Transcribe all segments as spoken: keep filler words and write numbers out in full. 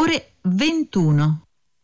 ore ventuno.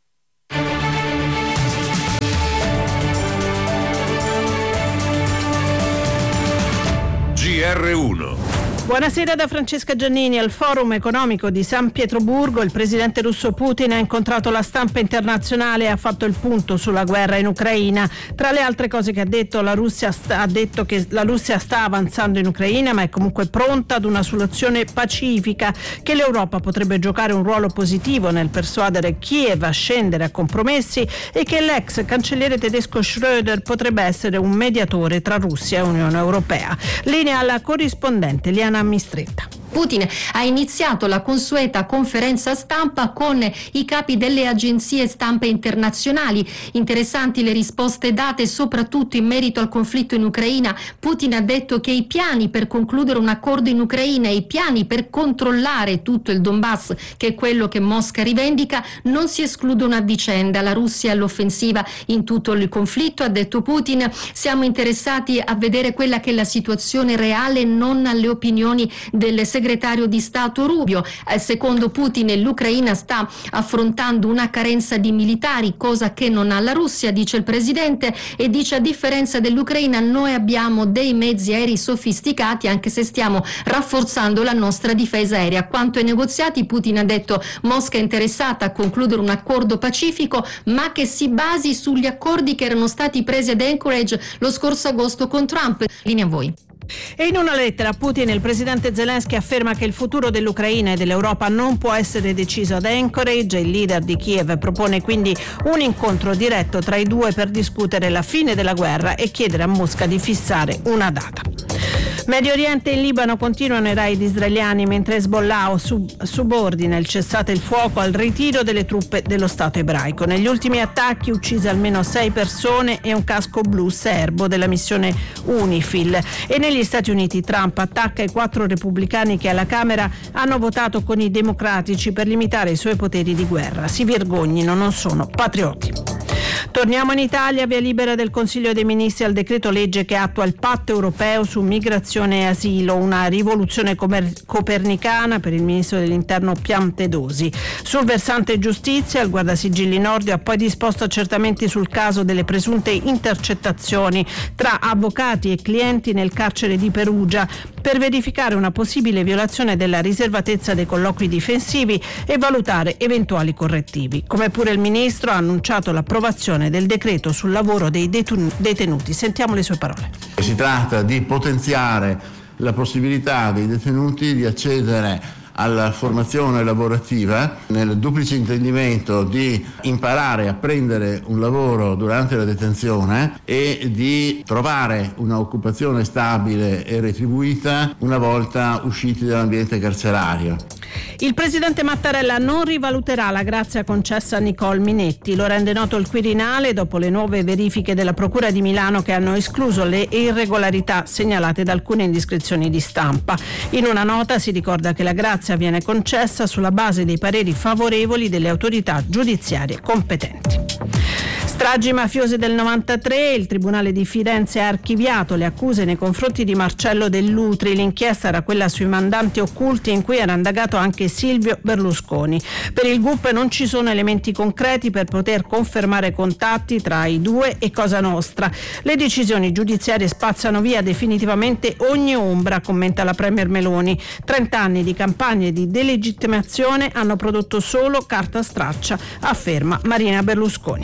G R uno. Buonasera da Francesca Giannini. Al forum economico di San Pietroburgo il presidente russo Putin ha incontrato la stampa internazionale e ha fatto il punto sulla guerra in Ucraina. Tra le altre cose che ha detto, la Russia sta, ha detto che la Russia sta avanzando in Ucraina, ma è comunque pronta ad una soluzione pacifica, che l'Europa potrebbe giocare un ruolo positivo nel persuadere Kiev a scendere a compromessi e che l'ex cancelliere tedesco Schröder potrebbe essere un mediatore tra Russia e Unione Europea. Linea alla corrispondente Liana Mistretta. Putin ha iniziato la consueta conferenza stampa con i capi delle agenzie stampa internazionali. Interessanti le risposte date, soprattutto in merito al conflitto in Ucraina. Putin ha detto che i piani per concludere un accordo in Ucraina e i piani per controllare tutto il Donbass, che è quello che Mosca rivendica, non si escludono a vicenda. La Russia è all'offensiva in tutto il conflitto, ha detto Putin. Siamo interessati a vedere quella che è la situazione reale, non alle opinioni del segretario di Stato Rubio. Eh, secondo Putin l'Ucraina sta affrontando una carenza di militari, cosa che non ha la Russia, dice il presidente, e dice: a differenza dell'Ucraina noi abbiamo dei mezzi aerei sofisticati, anche se stiamo rafforzando la nostra difesa aerea. Quanto ai negoziati, Putin ha detto: Mosca è interessata a concludere un accordo pacifico, ma che si basi sugli accordi che erano stati presi ad Anchorage lo scorso agosto con Trump. Linea a voi. E in una lettera a Putin il presidente Zelensky afferma che il futuro dell'Ucraina e dell'Europa non può essere deciso ad Anchorage. Il leader di Kiev propone quindi un incontro diretto tra i due per discutere la fine della guerra e chiedere a Mosca di fissare una data. Medio Oriente e in Libano continuano i raid israeliani mentre Hezbollah sub- subordina il cessate il fuoco al ritiro delle truppe dello Stato ebraico. Negli ultimi attacchi uccise almeno sei persone e un casco blu serbo della missione UNIFIL. E negli Stati Uniti Trump attacca i quattro repubblicani che alla Camera hanno votato con i democratici per limitare i suoi poteri di guerra. Si vergognino, non sono patrioti. Torniamo in Italia, via libera del Consiglio dei Ministri al decreto legge che attua il patto europeo su migrazione e asilo, una rivoluzione comer- copernicana per il ministro dell'Interno Piantedosi. Sul versante giustizia, il guardasigilli Nordio ha poi disposto accertamenti sul caso delle presunte intercettazioni tra avvocati e clienti nel carcere di Perugia per verificare una possibile violazione della riservatezza dei colloqui difensivi e valutare eventuali correttivi. Come pure il ministro ha annunciato l'approvazione del decreto sul lavoro dei detenuti. Sentiamo le sue parole. Si tratta di potenziare la possibilità dei detenuti di accedere alla formazione lavorativa nel duplice intendimento di imparare a prendere un lavoro durante la detenzione e di trovare un'occupazione stabile e retribuita una volta usciti dall'ambiente carcerario. Il presidente Mattarella non rivaluterà la grazia concessa a Nicole Minetti, lo rende noto il Quirinale dopo le nuove verifiche della Procura di Milano che hanno escluso le irregolarità segnalate da alcune indiscrezioni di stampa. In una nota si ricorda che la grazia viene concessa sulla base dei pareri favorevoli delle autorità giudiziarie competenti. Stragi mafiose del novantatré, il Tribunale di Firenze ha archiviato le accuse nei confronti di Marcello Dell'Utri. L'inchiesta era quella sui mandanti occulti in cui era indagato anche Silvio Berlusconi. Per il G U P non ci sono elementi concreti per poter confermare contatti tra i due e Cosa Nostra. Le decisioni giudiziarie spazzano via definitivamente ogni ombra, commenta la Premier Meloni. Trent'anni di campagne di delegittimazione hanno prodotto solo carta straccia, afferma Marina Berlusconi.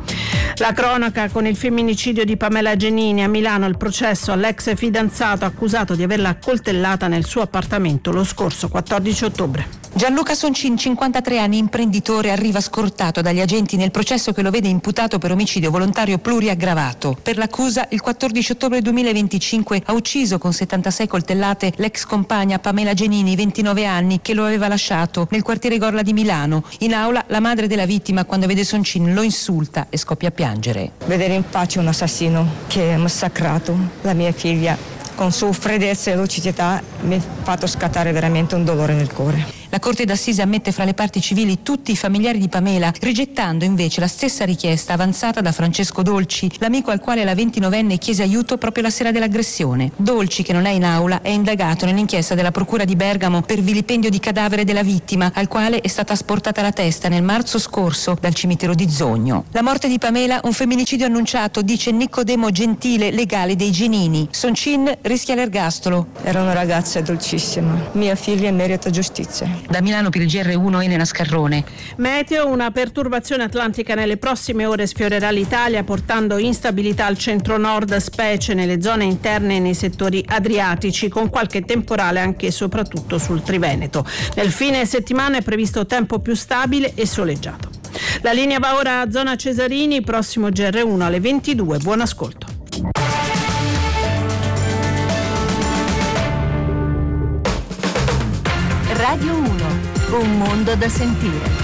La cronaca con il femminicidio di Pamela Genini a Milano, il processo all'ex fidanzato accusato di averla accoltellata nel suo appartamento lo scorso quattordici ottobre. Gianluca Soncin, cinquantatré anni, imprenditore, arriva scortato dagli agenti nel processo che lo vede imputato per omicidio volontario pluriaggravato. Per l'accusa, il quattordici ottobre duemilaventicinque ha ucciso con settantasei coltellate l'ex compagna Pamela Genini, ventinove anni, che lo aveva lasciato nel quartiere Gorla di Milano. In aula, la madre della vittima, quando vede Soncin, lo insulta e scoppia a piangere. Vedere in faccia un assassino che ha massacrato la mia figlia con sua freddezza e lucidità mi ha fatto scattare veramente un dolore nel cuore. La La Corte d'Assise ammette fra le parti civili tutti i familiari di Pamela, rigettando invece la stessa richiesta avanzata da Francesco Dolci, l'amico al quale la ventinovenne chiese aiuto proprio la sera dell'aggressione. Dolci, che non è in aula, è indagato nell'inchiesta della Procura di Bergamo per vilipendio di cadavere della vittima, al quale è stata asportata la testa nel marzo scorso dal cimitero di Zogno. La morte di Pamela, un femminicidio annunciato, dice Nicodemo Gentile, legale dei Genini. Soncin rischia l'ergastolo. Era una ragazza dolcissima. Mia figlia merita giustizia. Da Milano per il G R uno Elena Scarrone. Meteo, una perturbazione atlantica nelle prossime ore sfiorerà l'Italia portando instabilità al centro-nord, specie nelle zone interne e nei settori adriatici, con qualche temporale anche e soprattutto sul Triveneto. Nel fine settimana è previsto tempo più stabile e soleggiato. La linea va ora a zona Cesarini, prossimo G R uno alle ventidue. Buon ascolto. Radio uno, un mondo da sentire.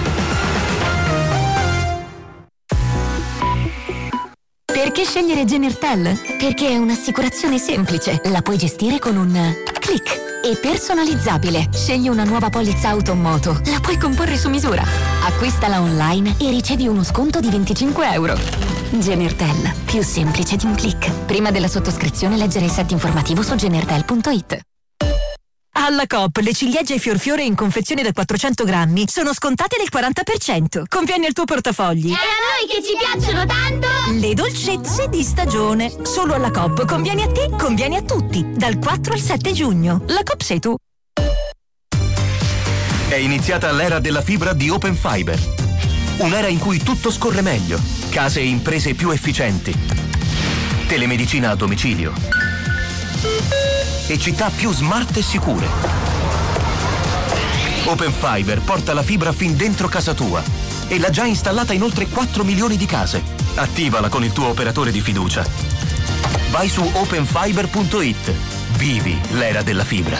Perché scegliere Genertel? Perché è un'assicurazione semplice, la puoi gestire con un click. E personalizzabile. Scegli una nuova polizza auto o moto, la puoi comporre su misura. Acquistala online e ricevi uno sconto di venticinque euro. Genertel, più semplice di un click. Prima della sottoscrizione leggere il set informativo su genertel punto it. Alla Coop le ciliegie fiorfiore in confezione da quattrocento grammi sono scontate del quaranta per cento. Conviene al tuo portafogli. E a noi che ci piacciono tanto! Le dolcezze di stagione. Solo alla Coop. Conviene a te, conviene a tutti. Dal quattro al sette giugno. La Coop sei tu. È iniziata l'era della fibra di Open Fiber. Un'era in cui tutto scorre meglio. Case e imprese più efficienti. Telemedicina a domicilio. E città più smart e sicure. Open Fiber porta la fibra fin dentro casa tua e l'ha già installata in oltre quattro milioni di case. Attivala con il tuo operatore di fiducia. Vai su open fiber punto it. Vivi l'era della fibra.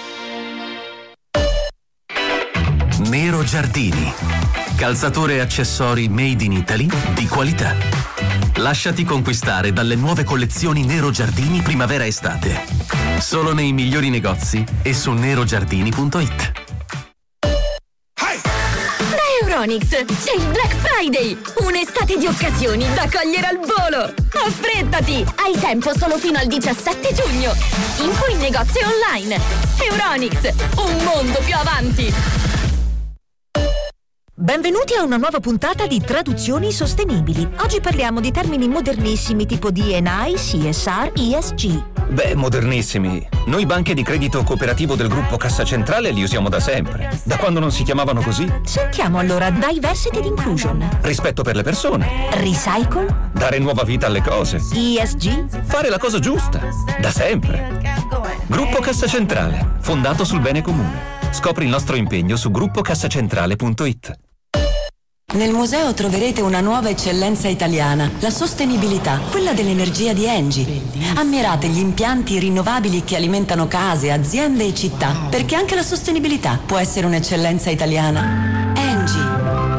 Nero Giardini. Calzature e accessori made in Italy di qualità. Lasciati conquistare dalle nuove collezioni Nero Giardini primavera-estate. Solo nei migliori negozi e su nero giardini punto it. Da Euronics c'è il Black Friday, un'estate di occasioni da cogliere al volo. Affrettati, hai tempo solo fino al diciassette giugno. Info in negozio e online. Euronics, un mondo più avanti. Benvenuti a una nuova puntata di Traduzioni Sostenibili. Oggi parliamo di termini modernissimi tipo D and I, C S R, E S G. Beh, modernissimi. Noi banche di credito cooperativo del gruppo Cassa Centrale li usiamo da sempre. Da quando non si chiamavano così? Sentiamo allora Diversity ed Inclusion. Rispetto per le persone. Recycle. Dare nuova vita alle cose. E S G. Fare la cosa giusta. Da sempre. Gruppo Cassa Centrale, fondato sul bene comune. Scopri il nostro impegno su gruppo cassacentrale punto it. Nel museo troverete una nuova eccellenza italiana, la sostenibilità, quella dell'energia di Engie. Ammirate gli impianti rinnovabili che alimentano case, aziende e città, perché anche la sostenibilità può essere un'eccellenza italiana. Engie.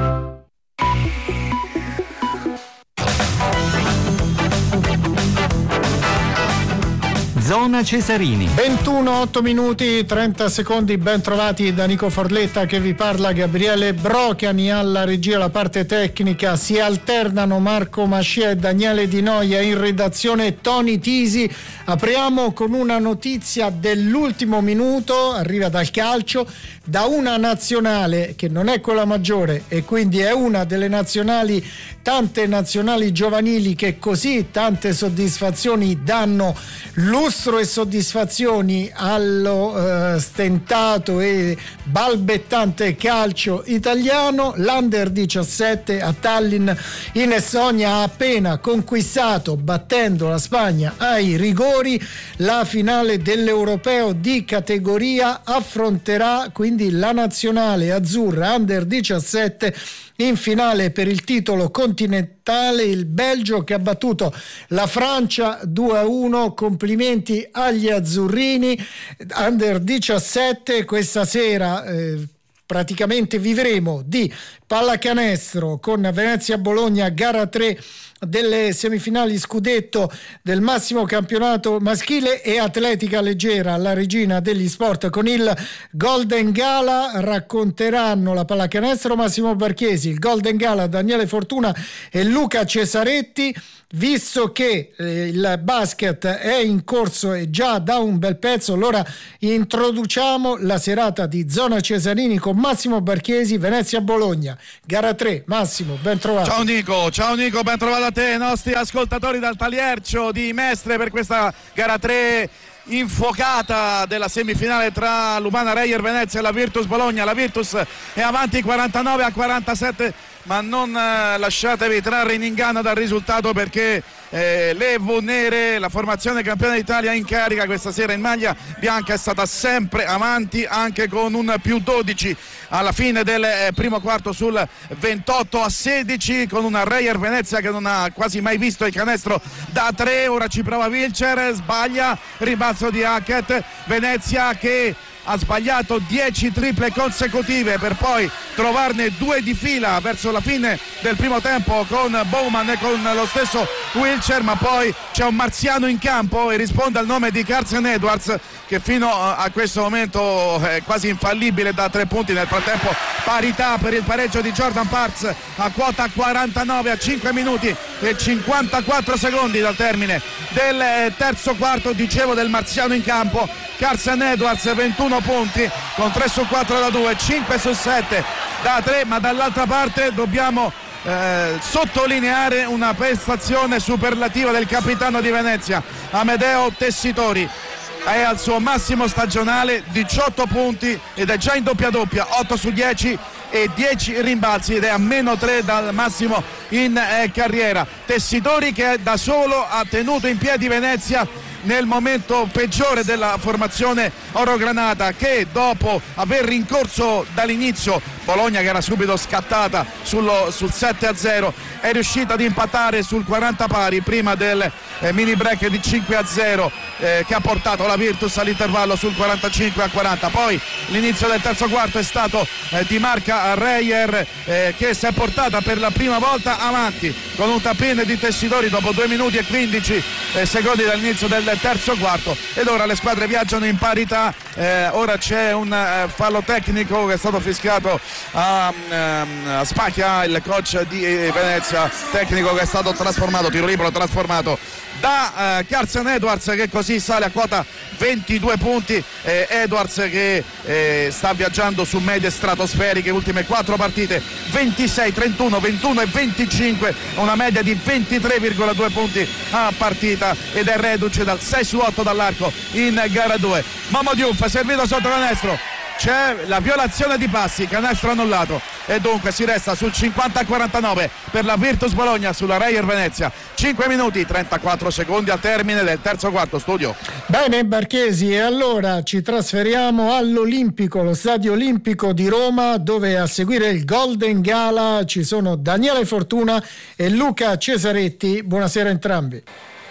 Zona Cesarini. ventuno, otto minuti, trenta secondi, ben trovati da Nico Forletta che vi parla, Gabriele Brocani alla regia, la parte tecnica, si alternano Marco Mascia e Daniele Di Noia, in redazione Tony Tisi. Apriamo con una notizia dell'ultimo minuto, arriva dal calcio, da una nazionale che non è quella maggiore e quindi è una delle nazionali, tante nazionali giovanili che così tante soddisfazioni danno lustro e soddisfazioni allo eh, stentato e balbettante calcio italiano. L'Under diciassette a Tallinn in Estonia ha appena conquistato, battendo la Spagna ai rigori, la finale dell'Europeo di categoria. Affronterà quindi la nazionale azzurra Under diciassette in finale per il titolo continentale il Belgio, che ha battuto la Francia due a uno. Complimenti agli azzurrini. Under diciassette questa sera eh, praticamente vivremo di pallacanestro con Venezia-Bologna, gara tre delle semifinali scudetto del massimo campionato maschile, e atletica leggera, la regina degli sport, con il Golden Gala. Racconteranno la pallacanestro Massimo Barchesi, il Golden Gala Daniele Fortuna e Luca Cesaretti. Visto che eh, il basket è in corso e già da un bel pezzo, allora introduciamo la serata di Zona Cesarini con Massimo Barchesi, Venezia-Bologna, gara tre. Massimo, ben trovato. Ciao Nico, ciao Nico, ben trovato a te, nostri ascoltatori dal Taliercio di Mestre, per questa gara tre infuocata della semifinale tra l'Umana Reyer Venezia e la Virtus Bologna. La Virtus è avanti quarantanove a quarantasette, ma non eh, lasciatevi trarre in inganno dal risultato, perché eh, le Nere, la formazione campione d'Italia in carica questa sera in maglia bianca, è stata sempre avanti, anche con un più dodici alla fine del eh, primo quarto sul ventotto a sedici, con una Reyer Venezia che non ha quasi mai visto il canestro da tre. Ora ci prova Wilcher, sbaglia, rimbalzo di Hackett. Venezia che ha sbagliato dieci triple consecutive per poi trovarne due di fila verso la fine del primo tempo con Bowman e con lo stesso Wilcher, ma poi c'è un marziano in campo e risponde al nome di Carson Edwards, che fino a questo momento è quasi infallibile da tre punti. Nel frattempo parità per il pareggio di Jordan Parks a quota quarantanove a cinque minuti e cinquantaquattro secondi dal termine del terzo quarto. Dicevo del marziano in campo, Carson Edwards, ventuno punti con tre su quattro da due, cinque su sette da tre, ma dall'altra parte dobbiamo eh, sottolineare una prestazione superlativa del capitano di Venezia, Amedeo Tessitori. È al suo massimo stagionale, diciotto punti ed è già in doppia doppia, otto su dieci e dieci rimbalzi, ed è a meno tre dal massimo in eh, carriera. Tessitori che da solo ha tenuto in piedi Venezia nel momento peggiore della formazione orogranata, che dopo aver rincorso dall'inizio Bologna, che era subito scattata sullo, sul sette a zero, è riuscita ad impattare sul quaranta pari prima del eh, mini break di cinque a zero eh, che ha portato la Virtus all'intervallo sul quarantacinque a quaranta. Poi l'inizio del terzo quarto è stato eh, di marca Reyer eh, che si è portata per la prima volta avanti con un tap-in di Tessitori dopo due minuti e quindici eh, secondi dall'inizio del terzo quarto, ed ora le squadre viaggiano in parità. Eh, ora c'è un eh, fallo tecnico che è stato fischiato a, a Spacchia, il coach di Venezia, tecnico che è stato trasformato, tiro libero trasformato da eh, Carson Edwards, che così sale a quota ventidue punti. eh, Edwards che eh, sta viaggiando su medie stratosferiche, ultime quattro partite ventisei, trentuno, ventuno e venticinque, una media di ventitré virgola due punti a partita, ed è reduce dal sei su otto dall'arco in gara due. Momo Diouf servito sotto canestro, c'è la violazione di passi, canestro annullato, e dunque si resta sul cinquanta a quarantanove per la Virtus Bologna sulla Reyer Venezia. cinque minuti trentaquattro secondi al termine del terzo quarto. Studio. Bene Barchesi, e allora ci trasferiamo all'Olimpico, lo Stadio Olimpico di Roma, dove a seguire il Golden Gala ci sono Daniele Fortuna e Luca Cesaretti. Buonasera a entrambi.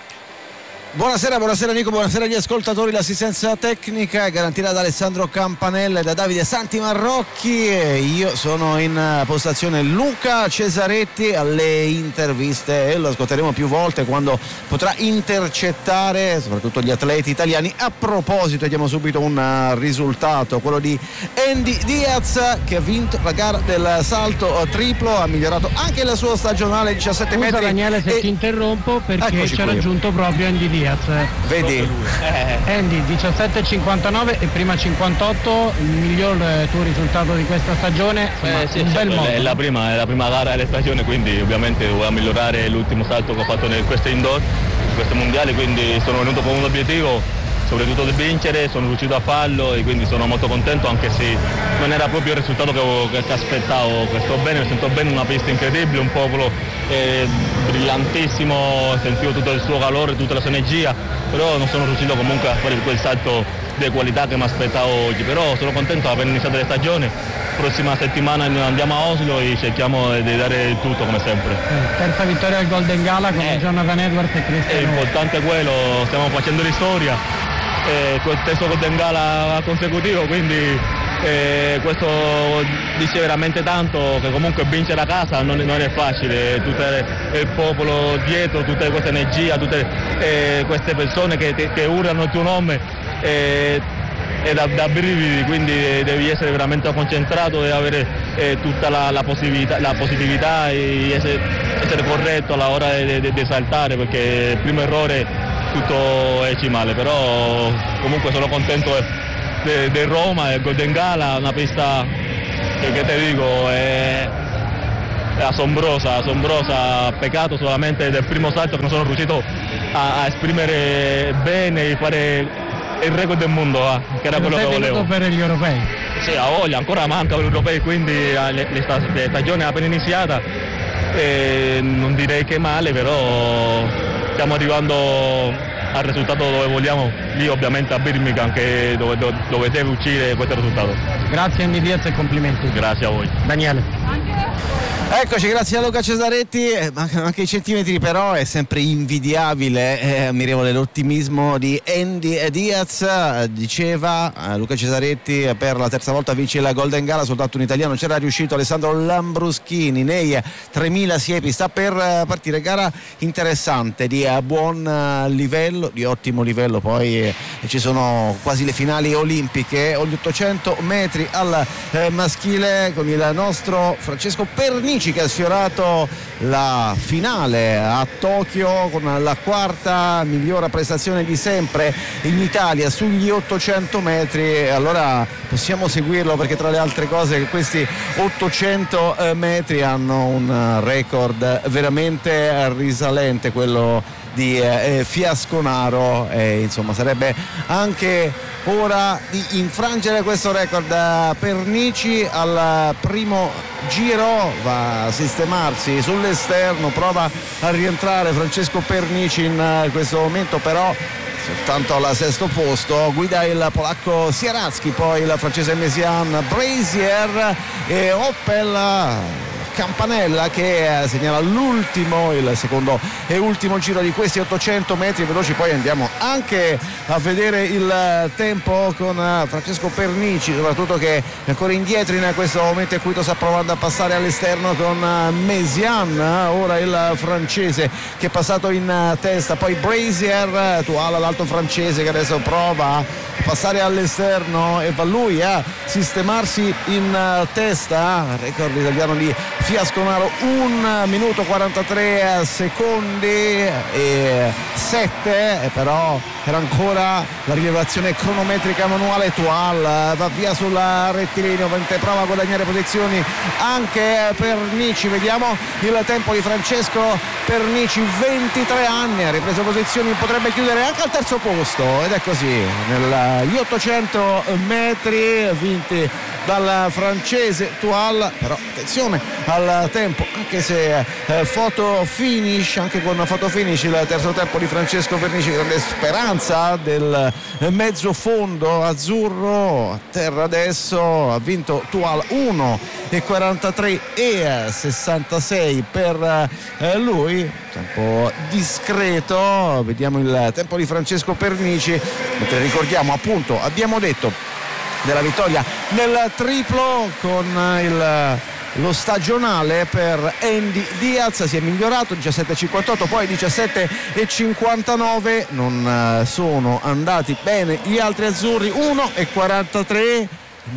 Buonasera, buonasera Nico, buonasera agli ascoltatori. L'assistenza tecnica è garantita da Alessandro Campanella e da Davide Santi Marrocchi, e io sono in postazione Luca Cesaretti alle interviste, e lo ascolteremo più volte quando potrà intercettare soprattutto gli atleti italiani. A proposito, diamo subito un risultato, quello di Andy Diaz, che ha vinto la gara del salto triplo, ha migliorato anche la sua stagionale diciassette Scusa, metri. Daniele, se e... ti interrompo, perché ci ha qui. raggiunto proprio Andy Diaz. Vedi? Eh. Andy, diciassette cinquantanove e prima cinquantotto, il miglior eh, tuo risultato di questa stagione. Insomma, eh, sì, un bel modo. È la prima, è la prima gara della stagione, quindi ovviamente volevo migliorare l'ultimo salto che ho fatto in questo indoor, in questo mondiale, quindi sono venuto con un obiettivo, soprattutto di vincere, sono riuscito a farlo e quindi sono molto contento, anche se non era proprio il risultato che, che, che aspettavo. Che sto bene, mi sento bene, una pista incredibile, un popolo eh, brillantissimo, sentivo tutto il suo calore, tutta la sua energia, però non sono riuscito comunque a fare quel salto di qualità che mi aspettavo oggi, però sono contento di aver iniziato la stagione. Prossima settimana andiamo a Oslo e cerchiamo di dare il tutto come sempre. Eh, terza vittoria al Golden Gala con eh, Jonathan Edwards e Cristiano. È importante quello, stiamo facendo la storia, eh, col terzo Golden Gala consecutivo, quindi eh, questo dice veramente tanto, che comunque vincere a casa non, non è facile, tutto il popolo dietro, tutta questa energia, tutte eh, queste persone che, che urlano il tuo nome, eh, è da, da brividi, quindi devi essere veramente concentrato e avere eh, tutta la, la, positività, la positività e essere, essere corretto alla hora di, di, di saltare, perché il primo errore tutto esce male, però comunque sono contento di Roma, il Golden Gala, una pista che, che te dico è, è assombrosa, assombrosa, peccato solamente del primo salto che non sono riuscito a, a esprimere bene e fare il record del mondo, ah, che era quello che volevo. Per gli europei? Sì, a voglia, ancora manca per gli europei, quindi la stagione è appena iniziata e non direi che male, però stiamo arrivando al risultato dove vogliamo, lì ovviamente a Birmingham, che dove, dove, dove deve uscire questo risultato. Grazie Andy Diaz e complimenti. Grazie a voi. Daniele. Eccoci, grazie a Luca Cesaretti. Eh, mancano anche i centimetri, però è sempre invidiabile, eh, ammirevole l'ottimismo di Andy Diaz. Eh, diceva eh, Luca Cesaretti, per la terza volta vince la Golden Gala, soltanto un italiano c'era riuscito, Alessandro Lambruschini, nei tremila siepi. Sta per eh, partire gara interessante, di eh, buon eh, livello, di ottimo livello. Poi eh, ci sono quasi le finali olimpiche, ogni ottocento metri al eh, maschile, con il nostro Francesco Pernici che ha sfiorato la finale a Tokyo con la quarta migliore prestazione di sempre in Italia sugli ottocento metri. Allora possiamo seguirlo, perché tra le altre cose questi ottocento metri hanno un record veramente risalente, quello di eh, Fiasconaro, e insomma sarebbe anche ora di infrangere questo record. Pernici al primo giro va a sistemarsi sull'esterno, prova a rientrare Francesco Pernici in questo momento, però soltanto al sesto posto. Guida il polacco Sieracki, poi il francese Mesian, Brazier e Opel Campanella, che segnala l'ultimo, il secondo e ultimo giro di questi ottocento metri veloci. Poi andiamo anche a vedere il tempo con Francesco Pernici, soprattutto che è ancora indietro in questo momento in cui sta provando a passare all'esterno con Mesian. Ora il francese che è passato in testa, poi Brazier, Tuala l'alto francese che adesso prova a passare all'esterno e va lui a sistemarsi in testa. Record italiano di Fiasconaro, un minuto quarantatré secondi e sette, però era ancora la rilevazione cronometrica manuale. Tual va via sulla rettilineo, mentre prova a guadagnare posizioni anche Pernici. Vediamo il tempo di Francesco Pernici, ventitré anni, ha ripreso posizioni, potrebbe chiudere anche al terzo posto, ed è così negli ottocento metri vinti dal francese Tual. Però attenzione al tempo, anche se eh, foto finish, anche con foto finish il terzo tempo di Francesco Pernici, grande speranza del eh, mezzo fondo azzurro. A terra adesso, ha vinto Tual, uno e quarantatré e sessantasei per eh, lui, tempo discreto. Vediamo il tempo di Francesco Pernici, mentre ricordiamo, appunto, abbiamo detto della vittoria nel triplo con il lo stagionale per Andy Diaz, si è migliorato, diciassette e cinquantotto, poi diciassette e cinquantanove. Non sono andati bene gli altri azzurri, uno e quarantatré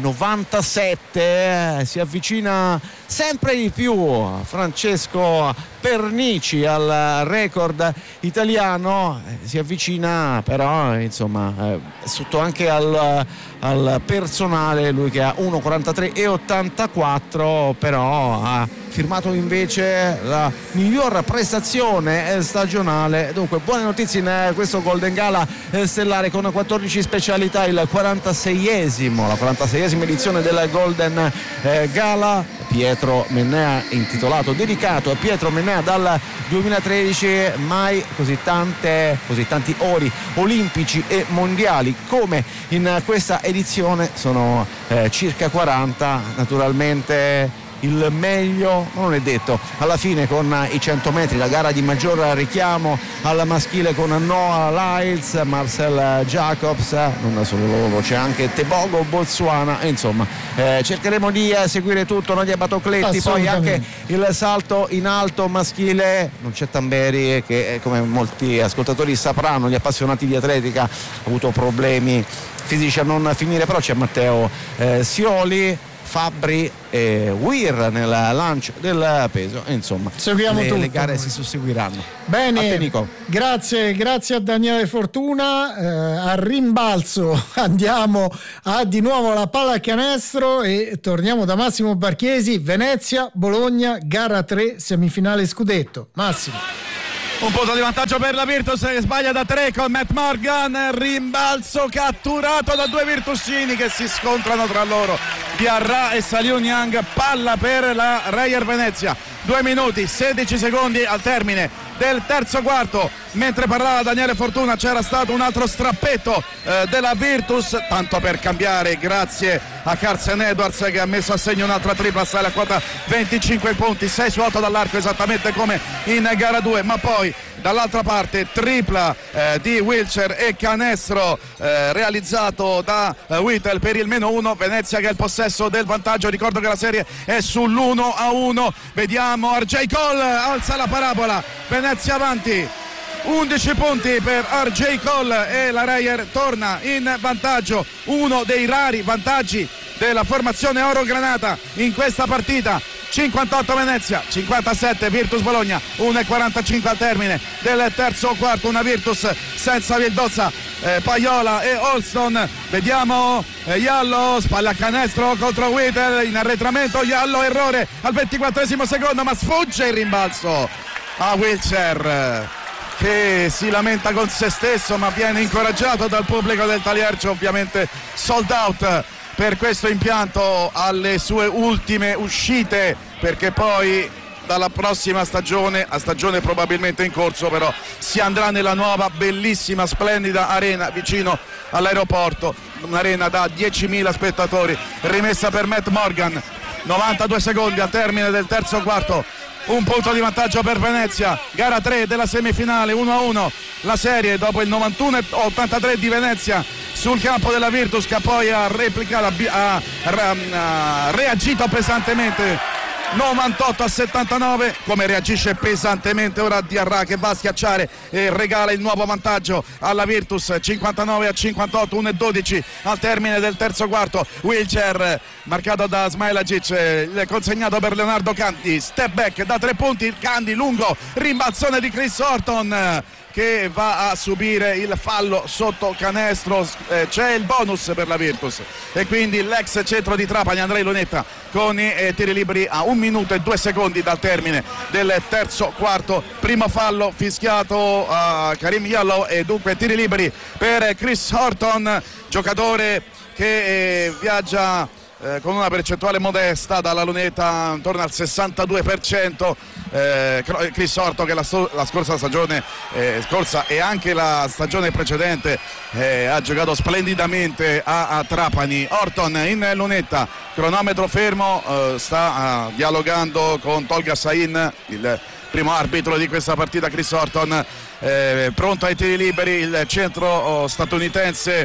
novantasette. Si avvicina sempre di più Francesco Pernici al record italiano, si avvicina però insomma eh, sotto anche al, al personale, lui che ha uno quarantatré e ottantaquattro, però ha firmato invece la miglior prestazione stagionale. Dunque buone notizie in questo Golden Gala stellare con quattordici specialità, il quarantaseiesimo, la quarantaseiesima edizione della Golden Gala. Pietro Mennea, intitolato, dedicato a Pietro Mennea dal duemilatredici, mai così tante, così tanti ori olimpici e mondiali come in questa edizione, sono eh, circa quaranta. Naturalmente il meglio, non è detto. Alla fine con i cento metri, la gara di maggior richiamo al maschile con Noah Lyles, Marcel Jacobs, non da solo loro, c'è anche Tebogo Botswana, e insomma eh, cercheremo di eh, seguire tutto. Nadia Batocletti, poi anche il salto in alto maschile, non c'è Tamberi che eh, come molti ascoltatori sapranno, gli appassionati di atletica, ha avuto problemi fisici a non finire, però c'è Matteo eh, Sioli, Fabbri e Weir nel lancio del peso, e insomma seguiamo le, tutto, le gare noi. si susseguiranno. Bene, a te, Nico. grazie, grazie a Daniele Fortuna. Eh, a rimbalzo andiamo a di nuovo alla pallacanestro e torniamo da Massimo Barchiesi. Venezia, Bologna, gara tre, semifinale scudetto. Massimo. Un punto di vantaggio per la Virtus che sbaglia da tre con Matt Morgan, rimbalzo catturato da due virtusini che si scontrano tra loro, Diarra e Saliu Niang. Palla per la Reyer Venezia, due minuti sedici secondi al termine del terzo quarto. Mentre parlava Daniele Fortuna c'era stato un altro strappetto eh, della Virtus, tanto per cambiare, grazie a Carson Edwards che ha messo a segno un'altra tripla, sale a quota venticinque punti, sei su otto dall'arco esattamente come in gara due. Ma poi dall'altra parte tripla eh, di Wilcher e canestro eh, realizzato da eh, Whittle per il meno uno. Venezia che ha il possesso del vantaggio, ricordo che la serie è sull'uno a uno. Vediamo R J Cole, alza la parabola, Venezia avanti, undici punti per R J Cole e la Reyer torna in vantaggio, uno dei rari vantaggi della formazione oro granata in questa partita. cinquantotto Venezia, cinquantasette Virtus Bologna, uno e quarantacinque al termine del terzo quarto. Una Virtus senza Vildozza, eh, Paiola e Olston. Vediamo eh, Iallo, spalla a canestro contro Whittle, in arretramento Iallo, errore al ventiquattresimo secondo, ma sfugge il rimbalzo a Wilcher che si lamenta con se stesso, ma viene incoraggiato dal pubblico del Taliercio, ovviamente sold out per questo impianto alle sue ultime uscite, perché poi dalla prossima stagione, a stagione probabilmente in corso, però si andrà nella nuova bellissima splendida arena vicino all'aeroporto, un'arena da diecimila spettatori, rimessa per Matt Morgan. novantadue secondi al termine del terzo quarto, un punto di vantaggio per Venezia, gara tre della semifinale, uno a uno la serie dopo il novantuno a ottantatré di Venezia sul campo della Virtus, che poi ha replicato, ha, ha, ha reagito pesantemente novantotto a settantanove. Come reagisce pesantemente ora Diarra, che va a schiacciare e regala il nuovo vantaggio alla Virtus, cinquantanove a cinquantotto, uno e dodici al termine del terzo quarto. Wilcher marcato da Smailagic, consegnato per Leonardo Candi, step back da tre punti, Candi lungo, rimbalzone di Chris Horton che va a subire il fallo sotto canestro. Eh, c'è il bonus per la Virtus e quindi l'ex centro di Trapani Andrei Lunetta con i eh, tiri liberi a un minuto e due secondi dal termine del terzo quarto. Primo fallo fischiato a Karim Yallow e dunque tiri liberi per Chris Horton, giocatore che eh, viaggia Eh, con una percentuale modesta dalla lunetta intorno al sessantadue per cento. eh, Chris Horton che la, la scorsa stagione eh, scorsa e anche la stagione precedente eh, ha giocato splendidamente a, a Trapani. Horton in lunetta, cronometro fermo, eh, sta eh, dialogando con Tolga Sain, il primo arbitro di questa partita. Chris Horton eh, pronto ai tiri liberi, il centro oh, statunitense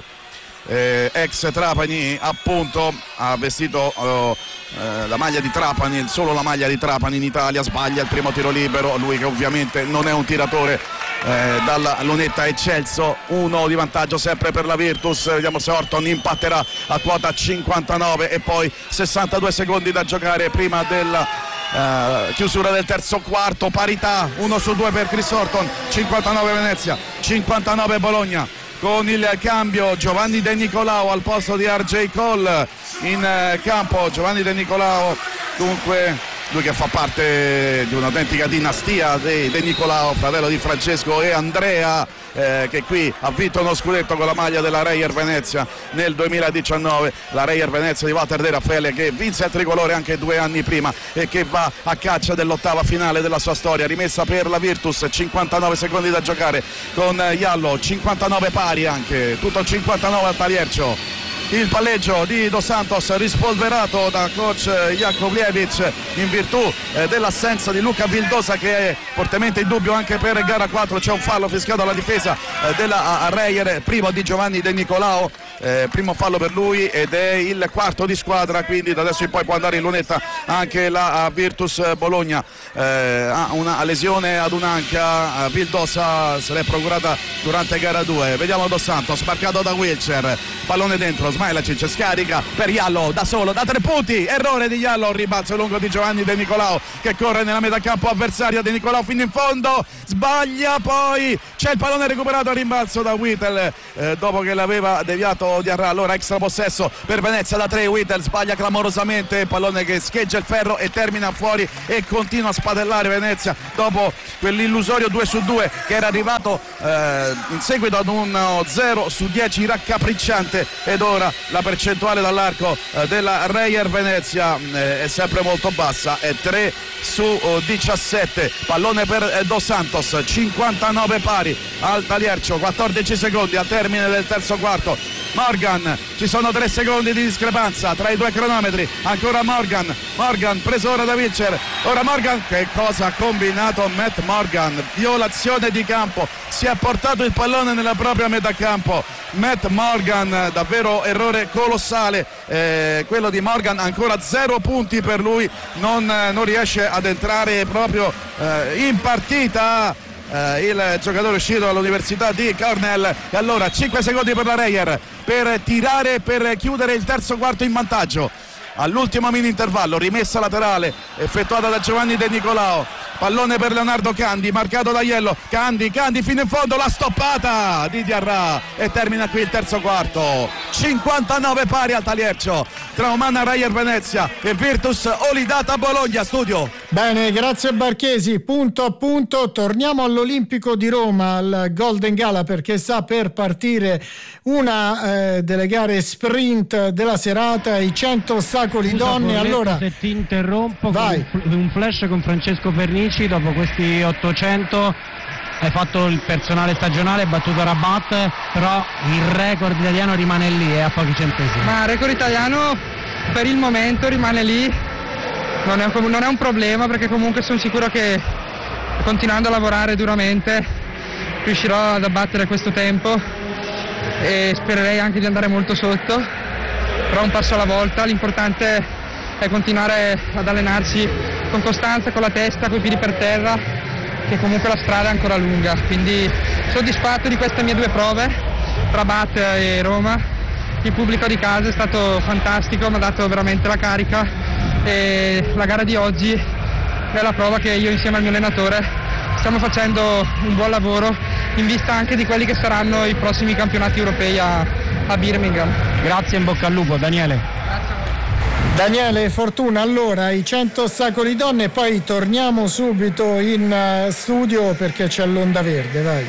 Eh, ex Trapani, appunto, ha vestito oh, eh, la maglia di Trapani, solo la maglia di Trapani in Italia. Sbaglia il primo tiro libero, lui che ovviamente non è un tiratore eh, dalla lunetta eccelso. Uno di vantaggio sempre per la Virtus. Vediamo se Horton impatterà a quota cinquantanove e poi sessantadue secondi da giocare prima della Uh, chiusura del terzo quarto. Parità uno su due per Chris Horton, cinquantanove Venezia, cinquantanove Bologna. Con il cambio Giovanni De Nicolao al posto di R J Cole in uh, campo. Giovanni De Nicolao, dunque lui che fa parte di un'autentica dinastia di De Nicolao, fratello di Francesco e Andrea, eh, che qui ha vinto uno scudetto con la maglia della Reyer Venezia nel duemiladiciannove. La Reyer Venezia di Walter De Raffaele, che vinse il tricolore anche due anni prima e che va a caccia dell'ottava finale della sua storia. Rimessa per la Virtus, cinquantanove secondi da giocare con Iallo, cinquantanove pari anche, tutto cinquantanove al Taliercio. il palleggio di Dos Santos rispolverato da coach Jakovljevic in virtù eh, dell'assenza di Luca Vildosa, che è fortemente in dubbio anche per gara quattro. C'è un fallo fischiato alla difesa eh, della Reyer, primo di Giovanni De Nicolao, eh, primo fallo per lui ed è il quarto di squadra, quindi da adesso in poi può andare in lunetta anche la Virtus Bologna. Eh, ha una lesione ad un'anca, Vildosa se l'è procurata durante gara due. Vediamo Dos Santos, marcato da Wilcher, pallone dentro, Smailacic scarica per Jallo da solo, da tre punti, errore di Jallo, ribalzo lungo di Giovanni De Nicolao che corre nella metà campo avversaria. De Nicolao fino in fondo, sbaglia, poi c'è il pallone recuperato a rimbalzo da Whittle eh, dopo che l'aveva deviato Diarra. Allora extra possesso per Venezia da tre, Whittle sbaglia clamorosamente, pallone che scheggia il ferro e termina fuori e continua a spadellare Venezia dopo quell'illusorio due su due che era arrivato eh, in seguito ad un zero su dieci raccapricciante, ed ora la percentuale dall'arco eh, della Reyer Venezia eh, è sempre molto bassa, è tre su diciassette. Pallone per eh, Dos Santos, cinquantanove pari al Taliercio, quattordici secondi al termine del terzo quarto. Morgan, ci sono tre secondi di discrepanza tra i due cronometri, ancora Morgan, Morgan preso ora da Wilcher, ora Morgan, che cosa ha combinato Matt Morgan? Violazione di campo, si è portato il pallone nella propria metà campo. Matt Morgan, davvero errore colossale eh, quello di Morgan, ancora zero punti per lui, non, non riesce ad entrare proprio eh, in partita Uh, il giocatore uscito dall'Università di Cornell. E allora cinque secondi per la Reyer per tirare, per chiudere il terzo quarto in vantaggio. All'ultimo mini intervallo, rimessa laterale effettuata da Giovanni De Nicolao, pallone per Leonardo Candi, marcato da Iello, Candi, Candi fino in fondo, la stoppata di Diarra e termina qui il terzo quarto. Cinquantanove pari al Taliercio tra Umana Reyer Venezia e Virtus Olidata Bologna. Studio. Bene, grazie Barchesi. Punto a punto, torniamo all'Olimpico di Roma, al Golden Gala, perché sta per partire una eh, delle gare sprint della serata, i cento ostacoli Scusa, donne. Borletto, allora se ti interrompo, vai. Con un flash con Francesco Pernici, dopo questi ottocento hai fatto il personale stagionale, hai battuto Rabat, però il record italiano rimane lì, è a pochi centesimi. Ma il record italiano per il momento rimane lì, non è, un, non è un problema, perché comunque sono sicuro che continuando a lavorare duramente riuscirò ad abbattere questo tempo e spererei anche di andare molto sotto, però un passo alla volta. L'importante è continuare ad allenarsi con costanza, con la testa, con i piedi per terra, che comunque la strada è ancora lunga. Quindi soddisfatto di queste mie due prove, Rabat e Roma. Il pubblico di casa è stato fantastico, mi ha dato veramente la carica, e la gara di oggi è la prova che io insieme al mio allenatore stiamo facendo un buon lavoro in vista anche di quelli che saranno i prossimi campionati europei a, a Birmingham. Grazie, in bocca al lupo Daniele. Daniele, fortuna. Allora, i cento ostacoli donne, poi torniamo subito in studio perché c'è l'Onda Verde, vai.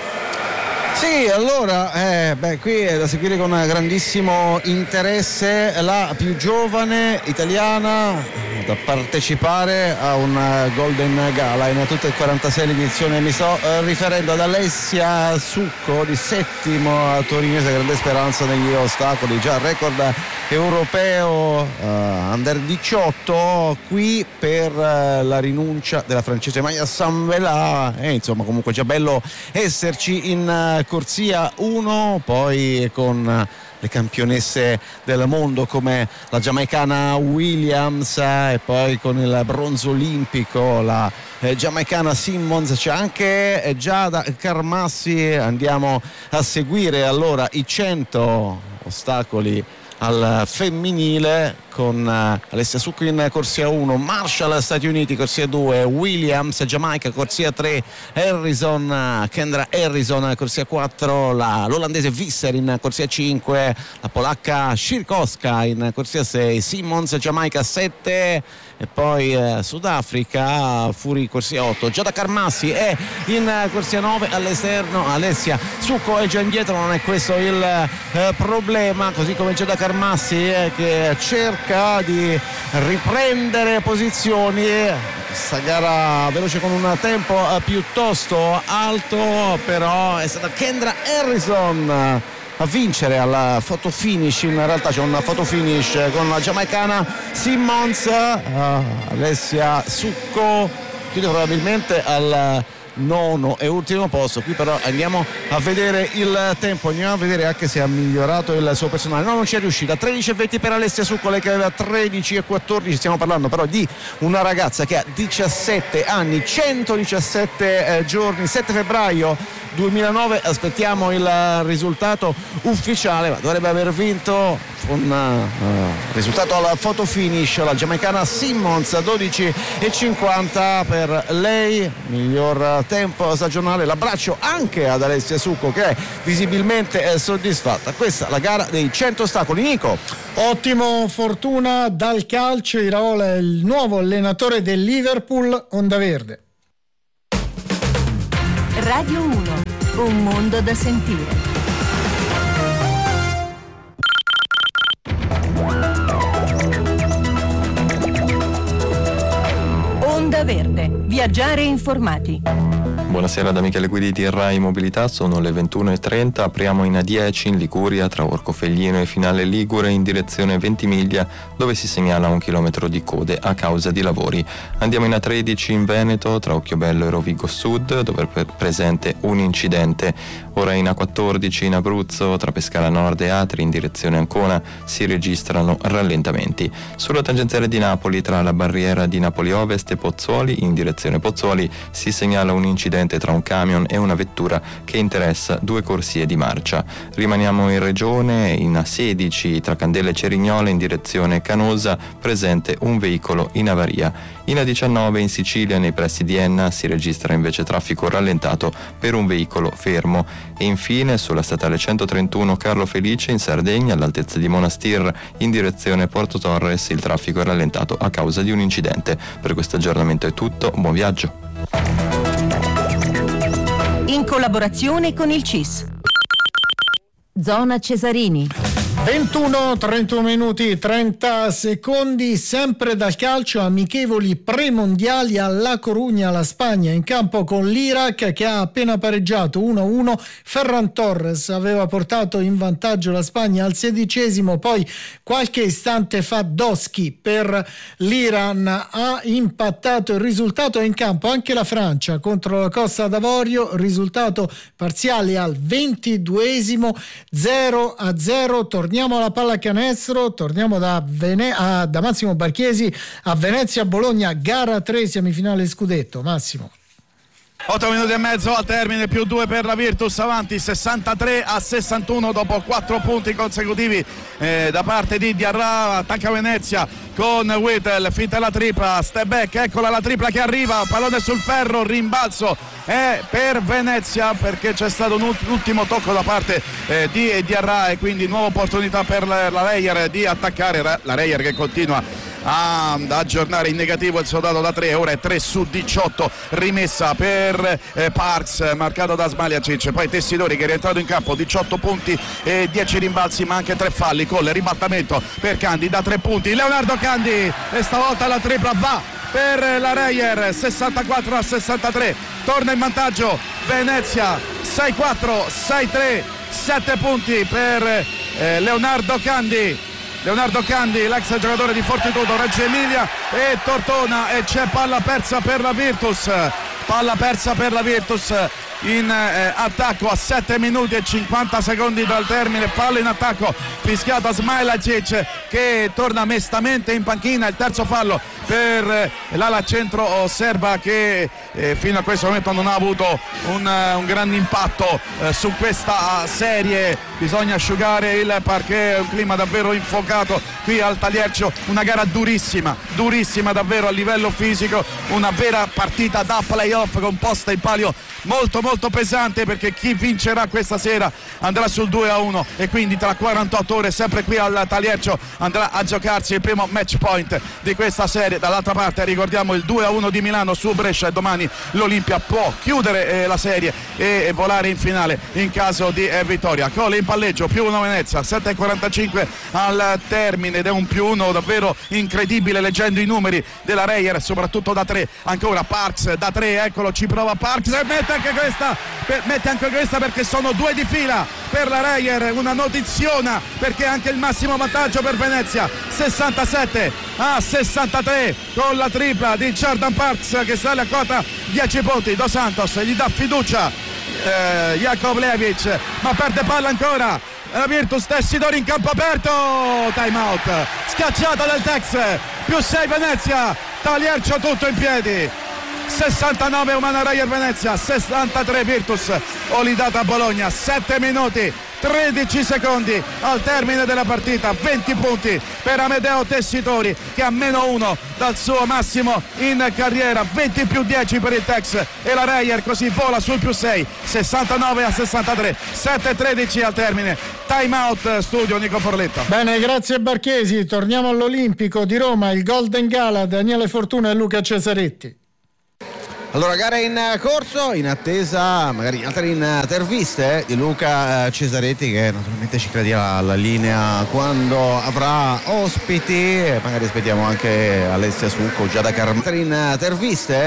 Sì, allora, eh, beh, qui è da seguire con grandissimo interesse la più giovane italiana da partecipare a un Golden Gala in tutta il quarantasei edizione. Mi sto eh, riferendo ad Alessia Succo, di settimo a torinese, grande speranza negli ostacoli, già record europeo uh, under diciotto, qui per uh, la rinuncia della francese Maya Samvelà, e insomma comunque già bello esserci in uh, corsia uno, poi con uh, le campionesse del mondo come la giamaicana Williams, eh, e poi con il bronzo olimpico la eh, giamaicana Simmons. C'è anche eh, Giada Carmassi. Andiamo a seguire allora i cento ostacoli al femminile con uh, Alessia Succo in corsia uno, Marshall Stati Uniti corsia due, Williams Giamaica corsia tre, Harrison uh, Kendra Harrison corsia quattro, la, l'olandese Visser in corsia cinque, la polacca Szyrkowska in corsia sei, Simmons Giamaica sette, e poi uh, Sudafrica Furi corsia otto. Giada Carmassi è in uh, corsia nove all'esterno, Alessia Succo è già indietro, non è questo il uh, problema, così come Giada Carmassi eh, che cerca di riprendere posizioni. Questa gara veloce con un tempo uh, piuttosto alto, però è stata Kendra Harrison a vincere alla photo finish. In realtà c'è un photo finish con la giamaicana Simmons, uh, Alessia Succo chiude probabilmente al nono e ultimo posto. Qui però andiamo a vedere il tempo, andiamo a vedere anche se ha migliorato il suo personale. No, non ci è riuscita. Tredici e venti per Alessia Succo, lei che aveva tredici e quattordici. Stiamo parlando però di una ragazza che ha diciassette anni, centodiciassette eh, giorni. Sette febbraio duemilanove, aspettiamo il risultato ufficiale, ma dovrebbe aver vinto un uh, risultato alla photo finish la giamaicana Simmons, dodici e cinquanta per lei, miglior tempo stagionale. L'abbraccio anche ad Alessia Succo che è visibilmente soddisfatta. Questa la gara dei cento ostacoli. Nico. Ottimo Fortuna dal calcio. Iraola è il nuovo allenatore del Liverpool. Onda Verde. Radio uno, un mondo da sentire. Onda Verde, viaggiare informati. Buonasera da Michele Guidi di Rai Mobilità, sono le ventuno e trenta, apriamo in A dieci in Liguria tra Orcofelino e Finale Ligure in direzione Ventimiglia dove si segnala un chilometro di code a causa di lavori. Andiamo in A tredici in Veneto tra Occhiobello e Rovigo Sud dove è presente un incidente. Ora in A quattordici in Abruzzo tra Pescara Nord e Atri in direzione Ancona si registrano rallentamenti. Sulla tangenziale di Napoli tra la barriera di Napoli Ovest e Pozzuoli in direzione Pozzuoli si segnala un incidente tra un camion e una vettura che interessa due corsie di marcia. Rimaniamo in regione, in A sedici tra Candela e Cerignola in direzione Canosa presente un veicolo in avaria. In A diciannove in Sicilia nei pressi di Enna si registra invece traffico rallentato per un veicolo fermo. E infine sulla statale centotrentuno Carlo Felice in Sardegna all'altezza di Monastir in direzione Porto Torres il traffico è rallentato a causa di un incidente. Per questo aggiornamento è tutto, buon viaggio. In collaborazione con il C I S. Zona Cesarini. ventuno, trentuno minuti, trenta secondi, sempre dal calcio, amichevoli premondiali a La Corugna, la Spagna in campo con l'Iraq che ha appena pareggiato uno a uno. Ferran Torres aveva portato in vantaggio la Spagna al sedicesimo, poi qualche istante fa Doski per l'Iran ha impattato il risultato. In campo anche la Francia contro la Costa d'Avorio, risultato parziale al ventiduesimo, zero a zero. Torniamo alla pallacanestro, torniamo da, Vene- a, da Massimo Barchiesi a Venezia-Bologna, gara tre, semifinale scudetto. Massimo. otto minuti e mezzo al termine, più due per la Virtus, avanti sessantatré a sessantuno dopo quattro punti consecutivi eh, da parte di Diarra. Attacca Venezia con Whittle, finta la tripla, step back, eccola la tripla che arriva, pallone sul ferro, rimbalzo è per Venezia perché c'è stato un ultimo tocco da parte eh, di Diarra e quindi nuova opportunità per la, la Reyer di attaccare, la Reyer che continua a aggiornare in negativo il suo dato da tre, ora è tre su diciotto, rimessa per eh, Parks marcato da Smagliacic, poi Tessidori che è rientrato in campo, diciotto punti e dieci rimbalzi ma anche tre falli, con il ribattamento per Candi da tre punti, Leonardo Candi e stavolta la tripla va per la Reyer, sessantaquattro a sessantatré, torna in vantaggio Venezia, sei quattro, sei tre, sette punti per eh, Leonardo Candi. Leonardo Candi, l'ex giocatore di Fortitudo, Reggio Emilia e Tortona, e c'è palla persa per la Virtus, palla persa per la Virtus in eh, attacco a sette minuti e cinquanta secondi dal termine, palla in attacco fischiata Smajilacic che torna mestamente in panchina, il terzo fallo per eh, l'ala centro serba che eh, fino a questo momento non ha avuto un, uh, un grande impatto eh, su questa serie. Bisogna asciugare il parquet, un clima davvero infuocato qui al Taliercio, una gara durissima, durissima davvero a livello fisico, una vera partita da playoff composta in palio molto molto pesante perché chi vincerà questa sera andrà sul due a uno e quindi tra quarantotto ore sempre qui al Taliercio andrà a giocarsi il primo match point di questa serie. Dall'altra parte ricordiamo il due a uno di Milano su Brescia e domani l'Olimpia può chiudere eh, la serie e, e volare in finale in caso di eh, vittoria. Cole in palleggio, più uno Venezia, sette e quarantacinque al termine ed è un più uno davvero incredibile leggendo i numeri della Reyer, soprattutto da tre. Ancora Parks da tre, eccolo, ci prova Parks e mette anche questa, mette anche questa perché sono due di fila per la Reyer, una notiziona perché anche il massimo vantaggio per Venezia, sessantasette a sessantatré con la tripla di Jordan Parks che sale a quota dieci punti. Dos Santos gli dà fiducia eh, Jakovlevic, ma perde palla ancora la Virtus. Tessidori in campo aperto, time out, scacciata del Tex, più sei Venezia, Taliercio tutto in piedi. Sessantanove Umana Reyer Venezia, sessantatré Virtus Olidata Bologna. Sette minuti tredici secondi al termine della partita, venti punti per Amedeo Tessitori che ha meno uno dal suo massimo in carriera, venti più dieci per il Tex e la Reyer così vola sul più sei, sessantanove a sessantatré, sette tredici al termine. Time out studio Nico Forletta. Bene, grazie Barchesi. Torniamo all'Olimpico di Roma, il Golden Gala, Daniele Fortuna e Luca Cesaretti. Allora, gara in corso, in attesa magari altre interviste di Luca Cesaretti, che naturalmente ci crederà alla linea quando avrà ospiti, magari aspettiamo anche Alessia Succo, Giada Carmona. Altre interviste